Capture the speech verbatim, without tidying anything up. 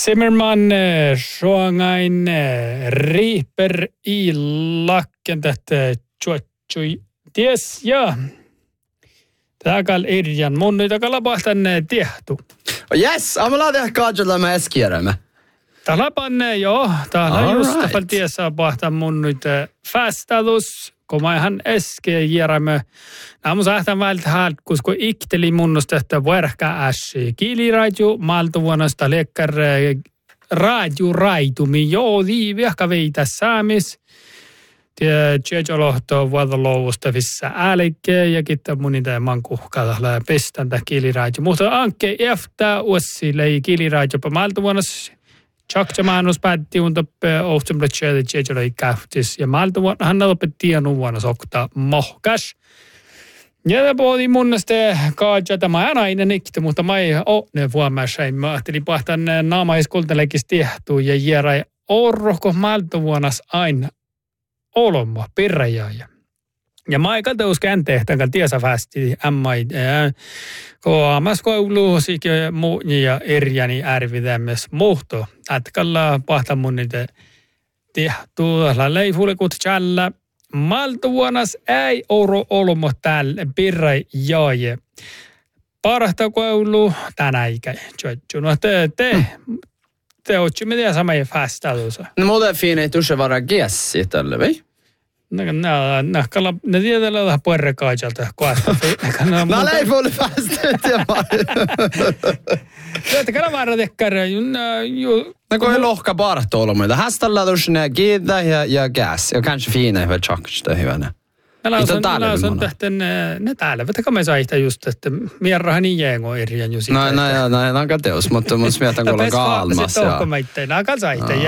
Zimmerman suangain riiper i lakken tästä tjuotsui ties ja takal irjan mun nyt takala pahtan tehtu. Yes, amala tehdä kaajalla mä eskieremme. Talapan joo, täällä just tapal tiesä pahtan mun nyt fästadus, kun mä ihan äsken järjemme. Nämä sähtän välttä häältä, koska ikteli munnosta, että verkka ässi. Kiiliraiju malta vuonnasta lekkar radio raitumi. Joo, dii vihka veitä saamis. Tjejolohto vuodalouvusta vissä äälikkeen ja kittää munita mankuhkaa pestäntä kiiliraiju. Mutta anke eftä uussi lei kiiliraiju pa malta vuonnassa. Tjakja maanus päätti untappe ohtumletseede tjejoloi kähtis. Ja malta vuonna hän oppe tienu vuonna sokta mohkas. Ja tämä puhutin munnasta kaadja tämä aina ikti, mutta mä ei ole ne vuomässä. Mä ajattelin pahtan naamaiskultaleikis tehty ja jääräi orrohko malta vuonnas aina olomma perräjääjä. Ja mä ei katsous kääntehtään, kun tiesä västi ämmai. Kun ammas koulu sikä muuni ja erjäni ärvidämmes muhto. Ätkalla pahtan mun niitä tehty. Leifulle kutsalla. Malta vuonnas ei oro olmo täällä perräjääjä. Parahta koulu tänä ikä. No te, te, te ootsi mitä samaa fästatusa. No muuten fiin ei tuossa vara giessi tälle, vai? No, no, no, kalla, ne tietää vähän puerrekaajalta koasta. No, leifulle fästet ja Tätä kalla vara tekkär. No, kun ei lohka parahto olmo. Häställä tuossa ne kiitä ja, ja gas. Ja kanske fiin ei voi tjakkista hyvänä. Mä lausun tähten, ne täällä. Vettä me saihta just, että mierrahan niin jängo eri ja just. No, no, no, no, no, teos, mutta mun mietän, kun ollaan kaalmas. Se tohko meitteen, aika saihta.